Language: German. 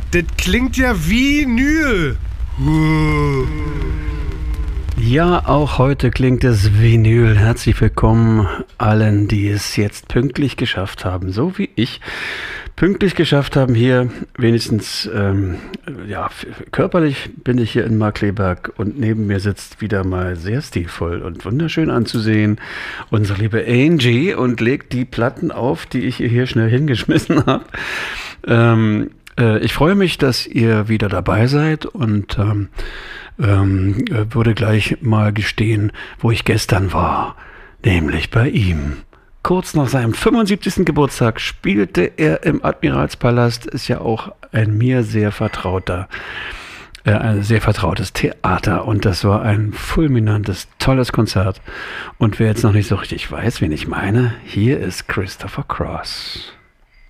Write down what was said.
Das klingt ja wie Vinyl. Ja, auch heute klingt es Vinyl. Herzlich willkommen allen, die es jetzt pünktlich geschafft haben, so wie ich pünktlich geschafft haben, hier wenigstens, körperlich bin ich hier in Markkleeberg und neben mir sitzt wieder mal sehr stilvoll und wunderschön anzusehen unsere liebe Angie und legt die Platten auf, die ich ihr hier schnell hingeschmissen habe. Ich freue mich, dass ihr wieder dabei seid und würde gleich mal gestehen, wo ich gestern war, nämlich bei ihm. Kurz nach seinem 75. Geburtstag spielte er im Admiralspalast, ist ja auch ein sehr vertrautes Theater und das war ein fulminantes, tolles Konzert. Und wer jetzt noch nicht so richtig weiß, wen ich meine, hier ist Christopher Cross.